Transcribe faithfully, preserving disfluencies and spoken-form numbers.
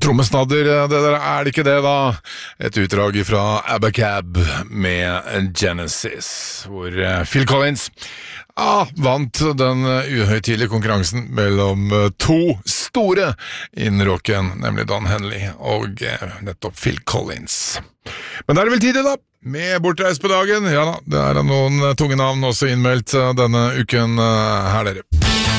trommesnadder, det der er det ikke det da. Et utdrag fra Abacab med Genesis, hvor Phil Collins ah, vant den uhøytidelige konkurransen mellom to store innen rocken, nemlig Don Henley og nettopp Phil Collins. Men da er det vel tid da, med bortreis på dagen. Ja da, det er noen tunge navn også innmeldt denne uken her dere.